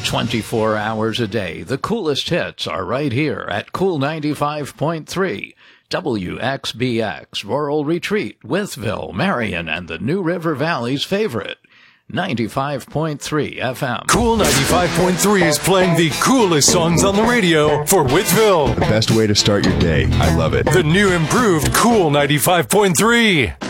24 hours a day. The coolest hits are right here at Cool 95.3. WXBX, Rural Retreat, Withville, Marion, and the New River Valley's favorite, 95.3 FM. Cool 95.3 is playing the coolest songs on the radio for Withville. The best way to start your day. I love it. The new improved Cool 95.3.